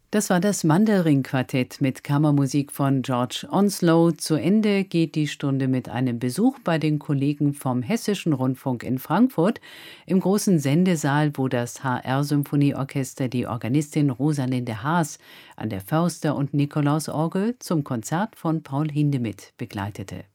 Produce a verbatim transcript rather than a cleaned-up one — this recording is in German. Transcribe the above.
Das war das Mandarin-Quartett mit Kammermusik von George Onslow. Zu Ende geht die Stunde mit einem Besuch bei den Kollegen vom Hessischen Rundfunk in Frankfurt im großen Sendesaal, wo das H R-Symphonieorchester die Organistin Rosalinde Haas an der Förster- und Nikolausorgel zum Konzert von Paul Hindemith begleitete.